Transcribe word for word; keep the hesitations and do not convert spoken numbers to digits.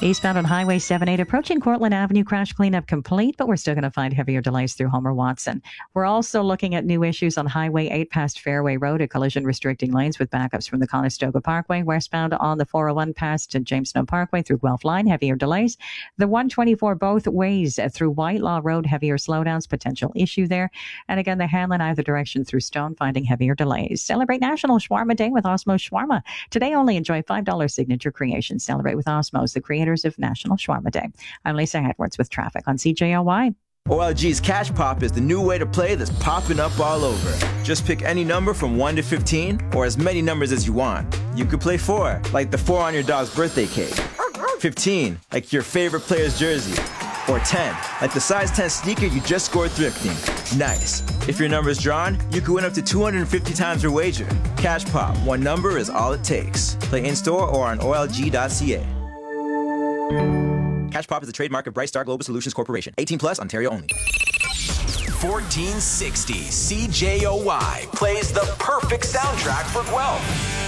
Eastbound on Highway seven eight approaching Cortland Avenue, crash cleanup complete, but we're still going to find heavier delays through Homer Watson. We're also looking at new issues on Highway eight past Fairway Road, a collision restricting lanes with backups from the Conestoga Parkway. Westbound on the four oh one past James Snow Parkway through Guelph Line, heavier delays. The one twenty-four both ways through Whitelaw Road, heavier slowdowns, potential issue there. And again, the Hanlon either direction through Stone, finding heavier delays. Celebrate National Shawarma Day with Osmos Shawarma. Today only enjoy five dollars signature creations. Celebrate with Osmos, the creators of National Shawarma Day. I'm Lisa Edwards with traffic on C J O Y. O L G's Cash Pop is the new way to play that's popping up all over. Just pick any number from one to fifteen, or as many numbers as you want. You could play four, like the four on your dog's birthday cake. fifteen, like your favorite player's jersey. Or ten, like the size ten sneaker you just scored thrifting. Nice. If your number's drawn, you could win up to two hundred fifty times your wager. Cash Pop, one number is all it takes. Play in-store or on O L G dot C A. Cash Pop is a trademark of Bright Star Global Solutions Corporation. eighteen plus, Ontario only. fourteen sixty C J O Y plays the perfect soundtrack for Guelph.